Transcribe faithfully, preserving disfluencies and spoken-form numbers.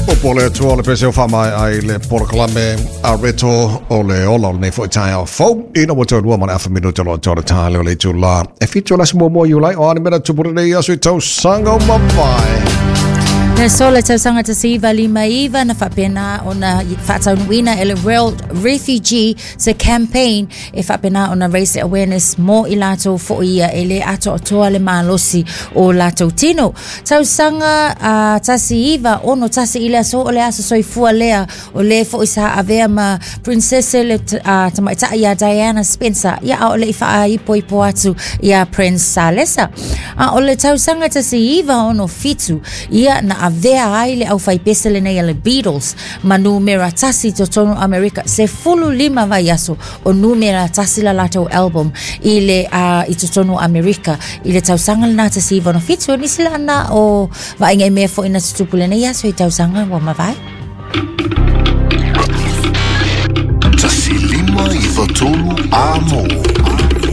Pole tu ole pese o whamai ai le porklame a reto o le ola o nei fwoi o fau. Ina wa tau luamana afa minu te loa tōra tāle o le tū la. E fitu lasi mua mua iulai o ane mera tupura nei asu i tau sanga o mawai. Na sola tausanga ta siva lima iva na whapena o na whataunuina e le World Refugee se campaign e whapena o na race awareness mo i lato fo ia e le ato atoa le malosi o lato tino. Tausanga uh, tasi iva ono tasi ile aso o le aso soifua lea o le fo isa avea ma princesse le uh, tamaita ia Diana Spencer ia o le ifa ipo ipo atu ia Prince Salesa. Uh, o le tausanga tasi iva ono fitu ia na avea ai le au fai pesele nei le Beatles ma numera tasi to tono America se fulu lima vai aso o numera tasi la lato album ile uh, i to tono America ile tausanga na tasi iva no fitu ni sila na o vai ngai me fo ina tutupule nei aso i tausanga wa mavai tasi lima iva tonu amo